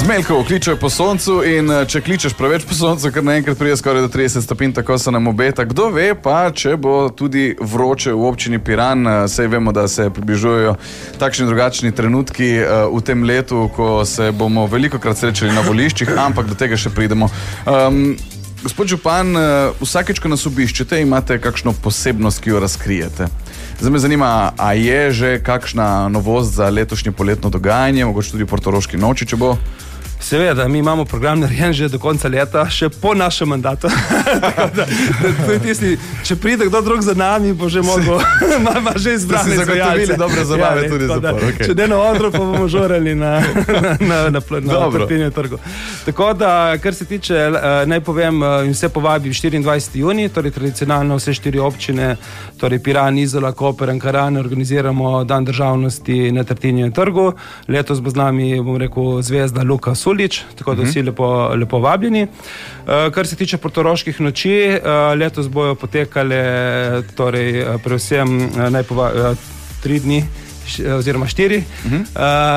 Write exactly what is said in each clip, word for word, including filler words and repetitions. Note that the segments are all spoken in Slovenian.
Zmeljkov kličejo po soncu in če kličeš preveč po soncu, kar naenkrat prije skoraj do trideset stopinj, tako se nam obeta. Kdo ve pa, če bo tudi vroče v občini Piran. Sej vemo, da se približujejo takšni drugačni trenutki v tem letu, ko se bomo velikokrat srečali na voliščih, ampak do tega še pridemo. Um, gospod župan, vsakeč, ko nas obiščete, imate kakšno posebnost, ki jo razkrijete. Zdaj me zanima, a je že kakšna novost za letošnje poletno dogajanje, mogoče tudi Portoroški noči, če bo? Seveda, mi imamo program narejen že do konca leta, še po našem mandatu. Tako da, to je tisti, če pride kdo drug za nami, bo že mogel, ima že izbrane izvajalce. Ste si zagotovili dobre zabave ja, tudi za pol. Okay. Če ne na odru, pa bomo žurali na, na, na, na, na Trpinjem trgu. Tako da, kar se tiče, naj povem, vse povabim štiriindvajseti junij, torej tradicionalno vse štiri občine, torej Piran, Izola, Koper, Ankaran, organiziramo dan državnosti na Trpinjem trgu. Letos bo z nami, bom rekel, zvezda Luka Sulič, tako da vsi lepo, lepo vabljeni. Uh, kar se tiče Portoroških noči, uh, letos bojo potekale torej, predvsem uh, najpova, uh, tri dni oziroma štiri. Uh-huh.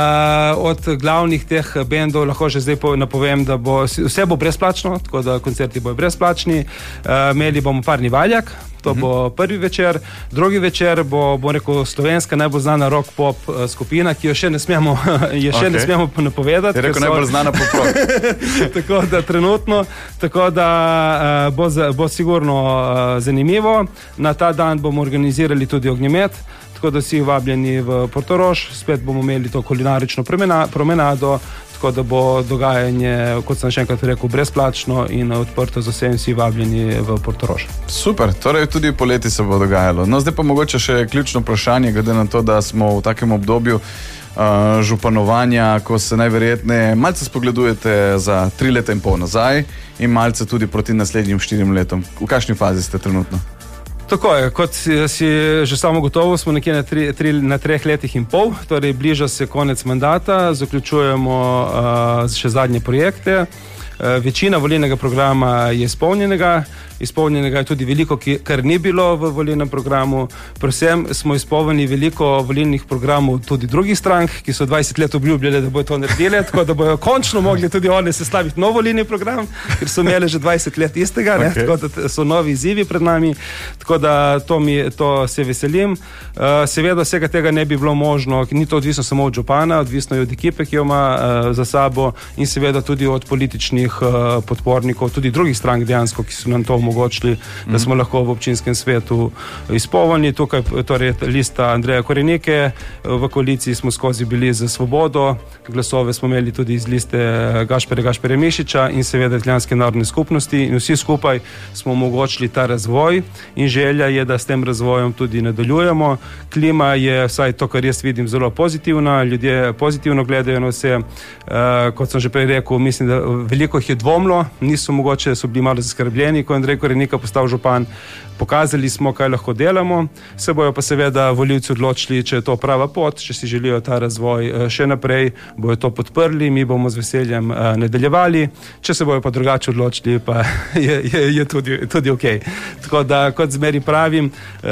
Uh, od glavnih teh bendov lahko že zdaj napovem, da bo vse bo brezplačno, tako da koncerti bojo brezplačni. Uh, imeli bomo parni valjak, to uh-huh. bo prvi večer. Drugi večer bo, bo rekel, slovenska najbolj znana rock pop skupina, ki jo še ne smemo, je še okay. ne smemo napovedati. Je rekel so... najbolj znana pop rock. Tako da trenutno, tako da uh, bo, bo sigurno uh, zanimivo. Na ta dan bomo organizirali tudi ognjemet, tako da vsi vabljeni v Portorož, spet bomo imeli to kulinarično promena, promenado, tako da bo dogajanje, kot sem še enkrat rekel, brezplačno in odprto za vsem, vsi vabljeni v Portorož. Super, torej tudi poleti se bo dogajalo. No, zdaj pa mogoče še ključno vprašanje, glede na to, da smo v takem obdobju uh, županovanja, ko se najverjetneje malce spogledujete za tri leta in pol nazaj in malce tudi proti naslednjim štirim letom. V kakšni fazi ste trenutno? Tako je, kot si, si že samo gotovo, smo nekje na, tri, tri, na treh letih in pol, torej bliža se konec mandata, zaključujemo uh, še zadnje projekte. Uh, večina volilnega programa je izpolnjenega, izpolnjenega je tudi veliko, ki, kar ni bilo v volilnem programu. Predvsem smo izpolnili veliko volilnih programov tudi drugih strank, ki so dvajset let obljubljali, da bojo to naredili, tako da bojo končno mogli tudi oni sestaviti nov volilni program, ker so imeli že dvajset let istega, ne? Okay. Tako da so novi izzivi pred nami, tako da to, mi, to se veselim. Uh, seveda vsega tega ne bi bilo možno, ni to odvisno samo od župana, odvisno je od ekipe, ki jo ima uh, za sabo in seveda tudi od političnih uh, podpornikov, tudi drugih strank dejansko, ki so nam to omogočili, mm. da smo lahko v občinskem svetu izpolnjeni. Tukaj torej lista Andreja Korenike, v koaliciji smo skozi bili za Svobodo, glasove smo imeli tudi iz liste Gašperja Gašperja Mišiča in seveda Italijanske narodne skupnosti in vsi skupaj smo omogočili ta razvoj in želja je, da s tem razvojem tudi nadaljujemo. Klima je, vsaj to, kar jaz vidim, zelo pozitivna, ljudje pozitivno gledajo na vse. Uh, kot sem že prej rekel, mislim, da veliko jih je dvomilo, niso mogoče, so bili malo zaskrbljeni, ko je Andrej Korenika postal župan. Pokazali smo, kaj lahko delamo, se bojo pa seveda volivci odločili, če je to prava pot, če si želijo ta razvoj še naprej, bojo to podprli, mi bomo z veseljem nadaljevali, če se bojo pa drugače odločili, pa je, je, je tudi, tudi ok. Tako da, kot zmeri pravim,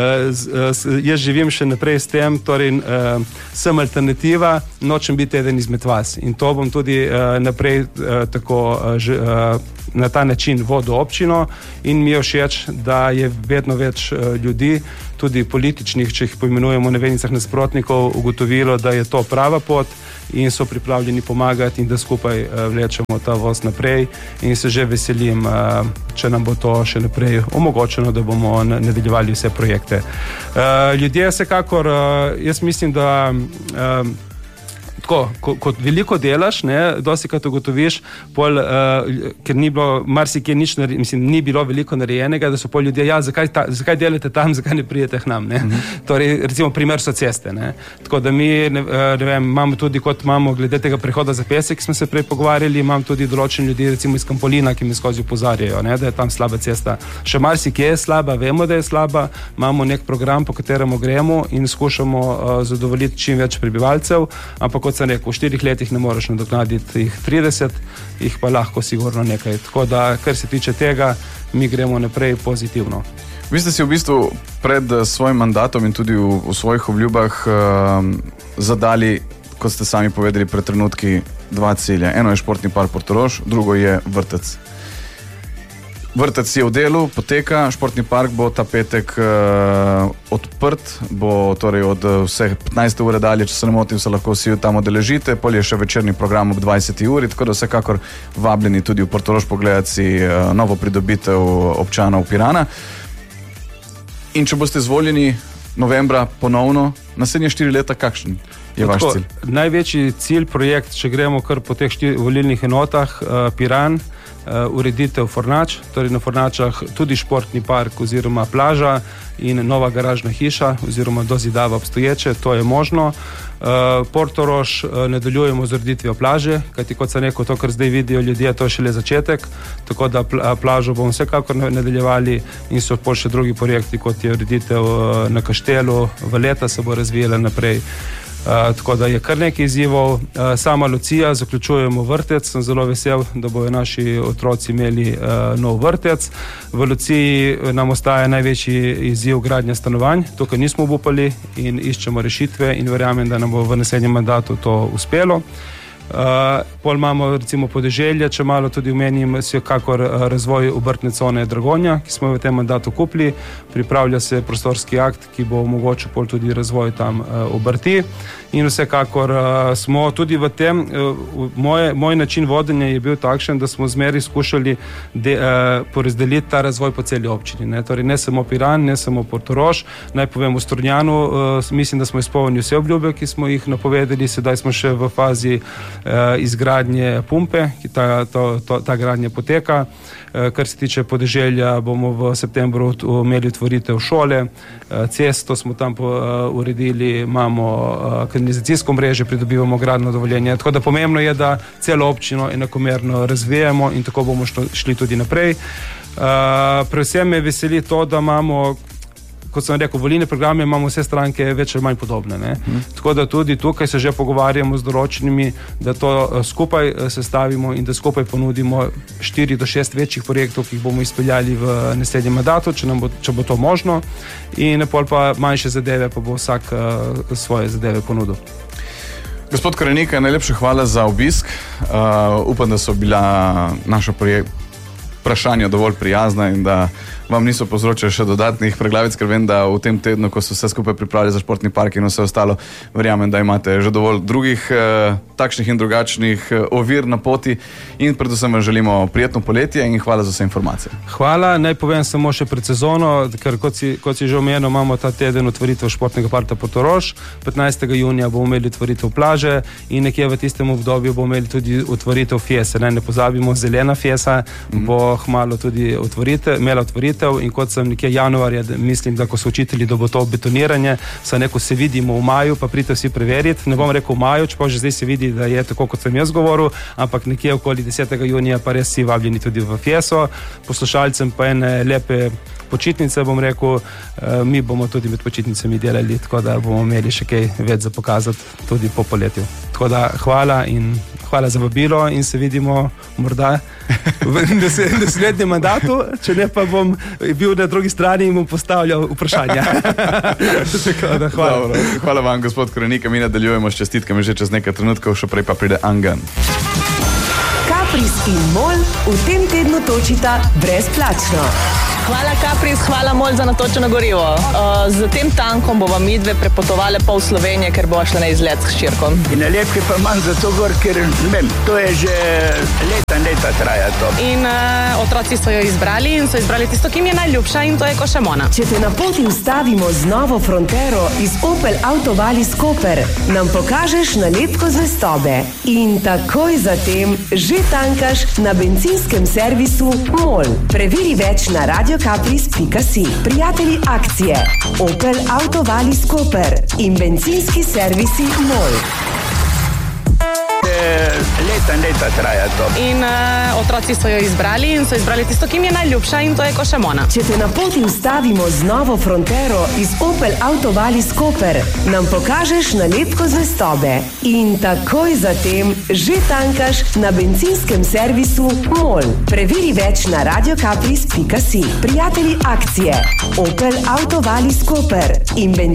jaz živim še naprej s tem, torej sem alternativa, nočem biti eden izmed vas in to bom tudi naprej tako na ta način vodil občino in mi je všeč, da je vedno več ljudi, tudi političnih, če jih poimenujemo na venicah nasprotnikov, ugotovilo, da je to prava pot in so pripravljeni pomagati in da skupaj vlečemo ta voz naprej in se že veselim, če nam bo to še naprej omogočeno, da bomo nadaljevali vse projekte. Ljudje vsekakor, jaz mislim, da tako, ko, kot veliko delaš, ne, dosti krat ugotoviš, pol, uh, ker ni bilo, marsikje nič, mislim, ni bilo veliko narejenega, da so pol ljudje, ja, zakaj, ta, zakaj delate tam, zakaj ne prijete k nam, ne. Mm-hmm. Torej, recimo, primer so ceste, ne. Tako da mi, ne, ne vem, imamo tudi, kot imamo glede tega prehoda za pese, ki smo se prej pogovarjali, imam tudi določen ljudi, recimo iz Kampolina, ki mi skozi opozarjajo, ne, da je tam slaba cesta. Še marsikje je slaba, vemo, da je slaba, imamo nek program, po kateremu gremo in skušamo uh, zadovoljiti čim več prebivalcev, ampak kot sem rekel, v štirih letih ne moreš nadoknaditi jih trideset, jih pa lahko sigurno nekaj. Tako da, kar se tiče tega, mi gremo naprej pozitivno. Vi ste si v bistvu pred svojim mandatom in tudi v, v svojih obljubah uh, zadali kot ste sami povedali pred trenutki, dva cilja. Eno je športni park Portorož, drugo je vrtec. Vrtec je v delu, poteka, športni park bo ta petek uh, odprt, bo torej od vseh petnajste ure dalje, če se ne motim, se lahko vsi tam odeležite, pol je še večerni program ob dvajseti uri, tako da vsekakor vabljeni tudi v Portorož pogledati si uh, novo pridobitev občanov Pirana. In če boste izvoljeni novembra ponovno, naslednje štiri leta, kakšen je vaš cilj? Največji cilj, projekt, če gremo kar po teh štiri volilnih enotah, uh, Piran, Uh, ureditev Fornač, torej na Fornačah tudi športni park oziroma plaža in nova garažna hiša oziroma dozidava obstoječe, to je možno. Uh, Portorož uh, nadaljujemo z ureditvijo plaže, kajti kot sem rekel, to, kar zdaj vidijo ljudje, to je šele začetek, tako da pl- plažo bomo vsekakor nadaljevali in so pol še drugi projekti, kot je ureditev uh, na Kaštelu, Valeta se bo razvijala naprej. Uh, tako da je kar nekaj izzivov. Uh, sama Lucija, zaključujemo vrtec, sem zelo vesel, da bojo naši otroci imeli uh, nov vrtec. V Luciji nam ostaja največji izziv gradnja stanovanj, tukaj nismo obupali in iščemo rešitve in verjamem, da nam bo v naslednjem mandatu to uspelo. Uh, pol imamo recimo podeželje, če malo tudi omenim, vsekakor uh, razvoj obrtne cone Dragonja, ki smo v tem mandatu kupili, pripravlja se prostorski akt, ki bo omogočil pol tudi razvoj tam uh, obrti in vsekakor uh, smo tudi v tem, uh, moj, moj način vodenja je bil takšen, da smo zmeri skušali de, uh, porazdeliti ta razvoj po celi občini, ne, torej ne samo Piran, ne samo Portorož, naj povem v Strunjanu, uh, mislim, da smo izpolnili vse obljube, ki smo jih napovedali, sedaj smo še v fazi izgradnje pumpe, ki ta, to, to, ta gradnja poteka. Kar se tiče podeželja, bomo v septembru imeli otvoritev šole, cesto smo tam uredili, imamo kanalizacijsko mreže, pridobivamo gradno dovoljenje. Tako da pomembno je, da celo občino enakomerno razvijamo in tako bomo šli tudi naprej. Predvsem me veseli to, da imamo, kot sem rekel, volilne programe imamo vse stranke več ali manj podobne. Ne? Hmm. Tako da tudi tukaj se že pogovarjamo z določenimi, da to skupaj sestavimo in da skupaj ponudimo štiri do šest večjih projektov, ki jih bomo izpeljali v naslednjem mandatu, če, nam bo, če bo to možno, in pol pa manjše zadeve, pa bo vsak uh, svoje zadeve ponudil. Gospod Korenika, najlepša hvala za obisk. Uh, upam, da so bila naša projekt vprašanja dovolj prijazna in da vam niso povzročili še dodatnih preglavic, ker vem, da v tem tednu, ko so vse skupaj pripravili za športni park in vse ostalo, verjamem, da imate že dovolj drugih eh, takšnih in drugačnih eh, ovir na poti in predvsem vam želimo prijetno poletje in hvala za vse informacije. Hvala, naj povem samo še pred sezono, ker kot si, kot si že omenil, imamo ta teden otvoritev športnega parka Portorož, petnajstega junija bomo imeli otvoritev plaže in nekje v tistem obdobju bomo imeli tudi otvoritev Fiese. Ne, ne pozabimo, zelena Fiesa mm. bo hmalo tudi otvorite, imela otvoritev in kot sem nekje januarja, mislim, da ko so učitelji, da bo to betoniranje, sa neko se vidimo v maju, pa pridite vsi preveriti. Ne bom rekel v maju, čeprav že zdaj se vidi, da je tako, kot sem jaz govoril, ampak nekje okoli desetega junija pa res si vabljeni tudi v Fieso. Poslušalcem pa ene lepe počitnice, bom rekel, mi bomo tudi med počitnicami delali, tako da bomo imeli še kaj več za pokazati tudi po poletju. Tako da hvala in hvala za vabilo in se vidimo morda v naslednjem mandatu, če ne pa bom bil na drugi strani in bom postavljal vprašanja. da, hvala. Dobro, hvala vam, gospod Korenika, mi nadaljujemo s čestitkami že čez nekaj trenutkov, še prej pa pride Angan. Capris in MOL v tem tednu točita brezplačno. Hvala Capris, hvala MOL za natočeno gorivo. Uh, z tem tankom bova midve prepotovali pol Slovenije, ker bova šla na izlet s hčerkom. In nalepke pa manj zato gor, ker ne vem, to je že leta, leta traja to. In uh, otroci so jo izbrali in so izbrali tisto, ki mi je najljubša in to je Košemona. Če te na poti ustavimo z novo Frontero iz Opel Autovalis Koper, nam pokažeš nalepko zvestobe in takoj zatem že tankaš na bencinskem servisu MOL. Preveri več na radio capris pika si. Prijatelji akcije Opel Autovalis Koper in bencinski servisi MOL. Leta, leta traja to. In uh, otroci so jo izbrali in so izbrali tisto, ki mi je najljubša in to je Košemona. Če te na poti ustavimo z novo Frontero iz Opel Autovalis Koper, nam pokažeš nalepko zvestobe in takoj zatem že tankaš na bencinskem servisu MOL. Preveri več na radio capris pika si. Prijatelji akcije Opel Autovalis Koper in bencinski